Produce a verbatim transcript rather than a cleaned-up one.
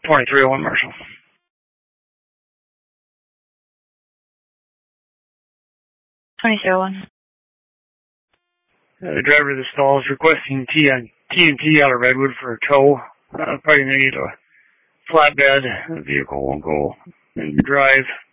twenty-three oh one, Marshall. twenty-three oh one. Uh, the driver of the stall is requesting T N T out of Redwood for a tow. Uh, probably going to need a flatbed. The vehicle won't go in drive.